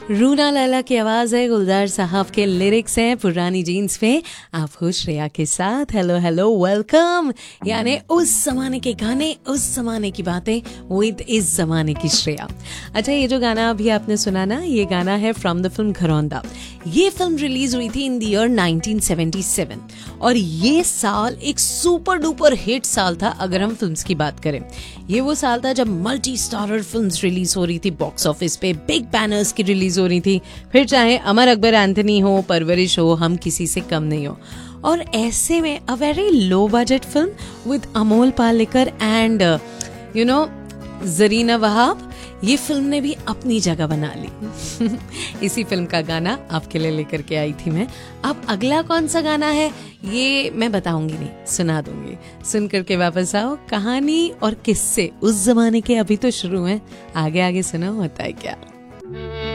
रूना लैला की आवाज है, गुलजार साहब के लिरिक्स हैं पुरानी जीन्स पे। आप हो श्रेया के साथ। Hello hello welcome. यानी उस जमाने के गाने, उस जमाने की बातें विद इस जमाने की श्रेया। अच्छा, ये जो गाना अभी आपने सुना ना, ये गाना है फ्रॉम द फिल्म घरौंदा। ये फिल्म रिलीज हुई थी इन द ईयर 1977 और ये साल एक सुपर डुपर हिट साल था अगर हम फिल्म्स की बात करें। ये वो साल था जब मल्टी स्टारर फिल्म्स रिलीज हो रही थी बॉक्स ऑफिस पे, बिग बैनर्स की रिलीज हो रही थी। फिर चाहे अमर अकबर एंथनी हो, परवरिश हो, हम किसी से कम नहीं हो। और ऐसे में a very low budget film with Amol Palekar and you know Zarina Wahab, ये फिल्म ने भी अपनी जगह बना ली। इसी फिल्म का गाना आपके लिए लेकर के आई थी मैं। अब अगला कौन सा गाना है ये मैं बताऊंगी नहीं, सुना दूंगी। सुन करके वापस आओ। कहानी और किस्से उस जमाने के अभी तो शुरू हैं, आगे आगे सुना होता है क्या।